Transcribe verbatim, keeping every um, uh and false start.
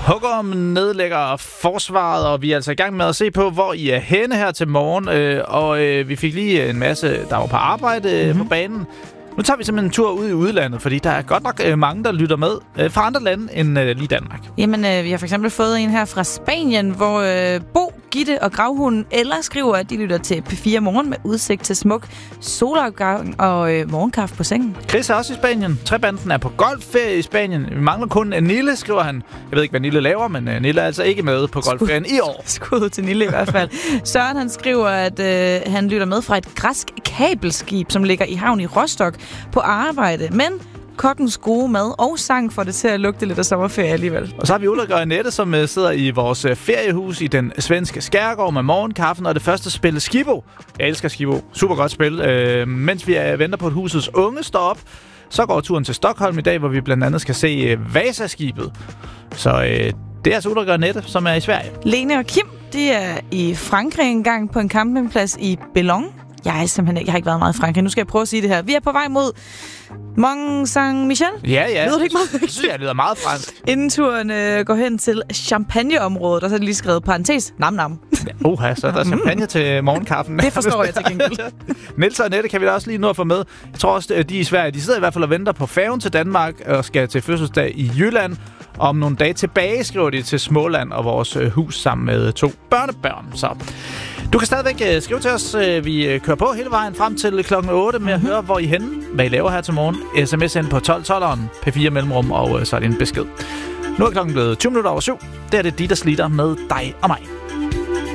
Hugger nedlægger forsvaret, og vi er altså i gang med at se på, hvor I er henne her til morgen. Øh, og øh, vi fik lige en masse, der var på arbejde mm-hmm. på banen. Nu tager vi simpelthen en tur ud i udlandet, fordi der er godt nok øh, mange, der lytter med øh, fra andre lande end øh, lige Danmark. Jamen, øh, vi har for eksempel fået en her fra Spanien, hvor øh, Bo, Gitte og Gravhunden Ella skriver, at de lytter til P fire Morgen med udsigt til smuk solopgang og øh, morgenkaffe på sengen. Chris er også i Spanien. Trebanden er på golfferie i Spanien. Vi mangler kun Nille, skriver han. Jeg ved ikke, hvad Nille laver, men øh, Nille er altså ikke med på golfferien i år. Skud til Nille i hvert fald. Søren, han skriver, at øh, han lytter med fra et græsk kabelskib, som ligger i havn i Rostock på arbejde. Men kokkens gode mad og sang får det til at lugte lidt af sommerferie alligevel. Og så har vi Ulrik og Annette, som uh, sidder i vores uh, feriehus i den svenske skærgård med morgenkaffen og det første spil Skibbo. Jeg elsker Skibbo. Super godt spil. Uh, mens vi uh, venter på, at husets unge står op, så går turen til Stockholm i dag, hvor vi blandt andet skal se uh, Vasaskibet. Så uh, det er altså Ulrik og Annette, som er i Sverige. Lene og Kim, de er i Frankrig engang på en campingplads i Bellon. Jeg er simpelthen ikke, jeg har ikke været meget i Frankrig. Nu skal jeg prøve at sige det her. Vi er på vej mod Mont Saint-Michel. Ja, ja. Lyder det ikke meget vigtigt? Jeg lyder meget fransk. Inden turen øh, går hen til Champagne-området, og så er det lige skrevet parentes. Nam, nam. Ja, uha, så er der champagne til morgenkaffen. Det forstår jeg til gengæld. Niels og Annette kan vi da også lige nå at få med. Jeg tror også, de i Sverige, de sidder i hvert fald og venter på færgen til Danmark og skal til fødselsdag i Jylland. Om nogle dage tilbage skriver de til Småland og vores hus sammen med to børnebørn. Så du kan stadigvæk skrive til os. Vi kører på hele vejen frem til klokken otte med at høre, hvor I er henne, hvad I laver her til morgen. S M S ind på tolv tolveren, P fire mellemrum, og så er det en besked. Nu er klokken blevet tyve minutter over syv. Det er det Dieters Lieder med dig og mig.